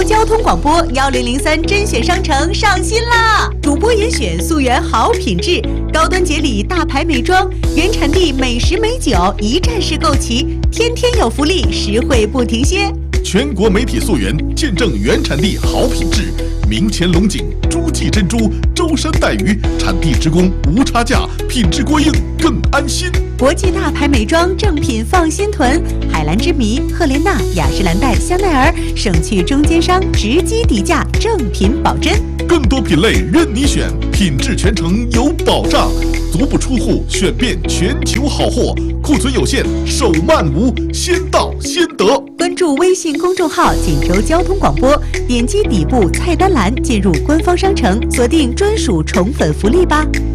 交通广播1003甄选商城上新啦！主播严选溯源好品质，高端节礼大牌美妆，原产地美食美酒一站式购齐，天天有福利，实惠不停歇。 全国媒体溯源，见证原产地好品质。明前龙井、诸暨珍珠、舟山带鱼，产地直供，无差价，品质过硬，更安心。 国际大牌美妆正品放心囤，海蓝之谜、赫莲娜、雅诗兰黛、香奈儿，省去中间商，直击底价，正品保真。 更多品类任你选，品质全程有保障。足不出户，选遍全球好货，库存有限，手慢无，先到先得。 关注微信公众号锦州交通广播，点击底部菜单栏进入官方商城，锁定专属宠粉福利吧。